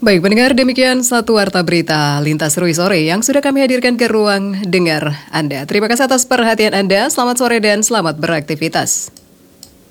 Baik pendengar, demikian satu warta berita Lintas Rui Sore yang sudah kami hadirkan ke ruang dengar Anda. Terima kasih atas perhatian Anda, selamat sore dan selamat beraktivitas.